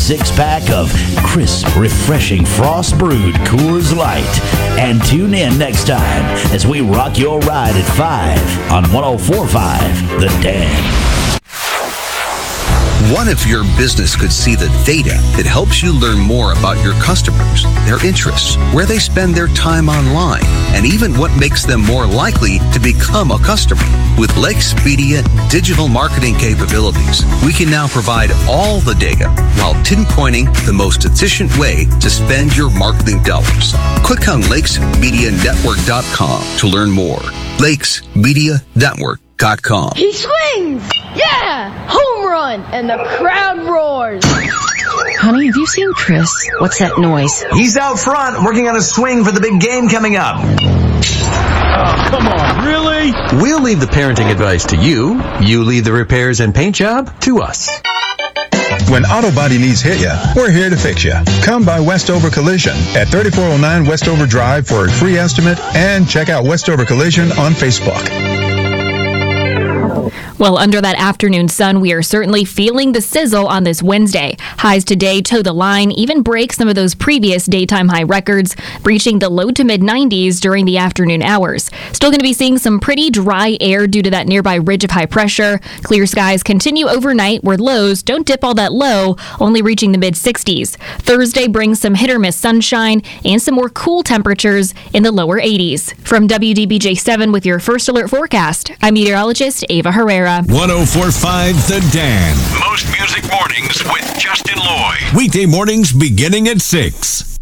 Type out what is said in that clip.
six-pack of crisp, refreshing Frost Brewed Coors Light. And tune in next time as we rock your ride at 5 on 104.5 The Dan. What if your business could see the data that helps you learn more about your customers, their interests, where they spend their time online, and even what makes them more likely to become a customer? With Lakes Media digital marketing capabilities, we can now provide all the data while pinpointing the most efficient way to spend your marketing dollars. Click on lakesmedianetwork.com to learn more. lakesmedianetwork.com. He swings! Yeah! Home run! And the crowd roars. Honey, have you seen Chris? What's that noise? He's out front working on a swing for the big game coming up. Oh, come on, really? We'll leave the parenting advice to you. You leave the repairs and paint job to us. When auto body needs hit ya, we're here to fix ya. Come by Westover Collision at 3409 Westover Drive for a free estimate and check out Westover Collision on Facebook. Well, under that afternoon sun, we are certainly feeling the sizzle on this Wednesday. Highs today toe the line, even break some of those previous daytime high records, reaching the low to mid-90s during the afternoon hours. Still going to be seeing some pretty dry air due to that nearby ridge of high pressure. Clear skies continue overnight where lows don't dip all that low, only reaching the mid-60s. Thursday brings some hit-or-miss sunshine and some more cool temperatures in the lower 80s. From WDBJ7 with your First Alert forecast, I'm meteorologist Ava Herrera. 104.5 The Dan. Most music mornings with Justin Lloyd. Weekday mornings beginning at 6.